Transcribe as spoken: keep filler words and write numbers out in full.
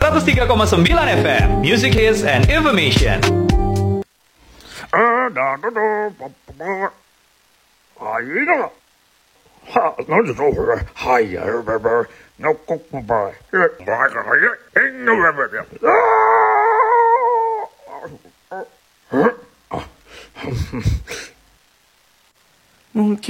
seratus tiga koma sembilan F M, Music Hits and Information. Mungkin